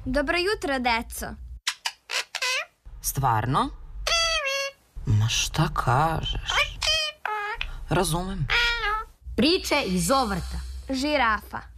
Dobro jutro, deco. Stvarno? Ma šta kažeš? Razumem. Priče iz ovrta. Žirafa.